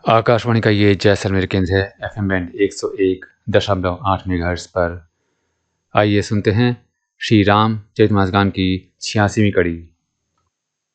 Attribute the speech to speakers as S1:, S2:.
S1: आकाशवाणी का ये जैसलमेर केंद्र है। एफएम बैंड 101.8 मेगाहर्ट्ज पर। आइए सुनते हैं श्री राम चरितमानस गान की 86वीं कड़ी।